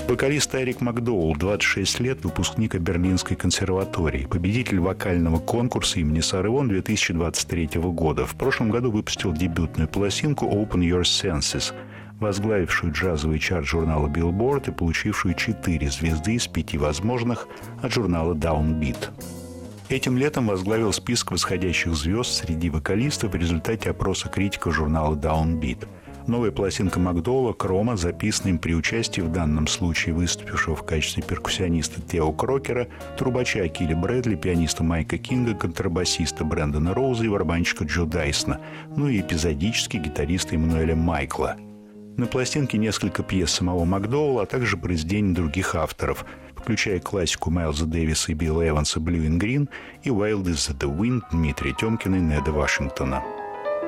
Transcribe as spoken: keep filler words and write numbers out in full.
Вокалист Эрик Макдоуэлл, двадцать шесть лет, выпускник Берлинской консерватории, победитель вокального конкурса имени Сары Вон две тысячи двадцать третьего года. В прошлом году выпустил дебютную пластинку «Open Your Senses», возглавившую джазовый чарт журнала Billboard и получившую четыре звезды из пяти возможных от журнала Downbeat. Этим летом возглавил список восходящих звезд среди вокалистов в результате опроса критиков журнала Downbeat. Новая пластинка Макдоуэлла «Крома», записана им при участии в данном случае выступившего в качестве перкуссиониста Тео Крокера, трубача Килли Брэдли, пианиста Майка Кинга, контрабасиста Брэндона Роуза и барабанщика Джо Дайсона, ну и эпизодически гитариста Эммануэля Майкла. На пластинке несколько пьес самого Макдоуэлла, а также произведений других авторов, включая классику Майлза Дэвиса и Билла Эванса «Blue and Green» и «Wild is the Wind» Дмитрия Тёмкина и Неда Вашингтона.